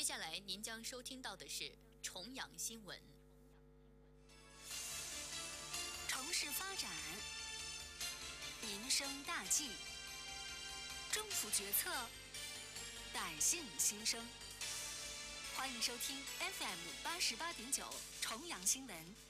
下来您将收听到的是重阳新闻。 城市发展，民生大计，政府决策，百姓心声。欢迎收听 FM88.9重阳新闻。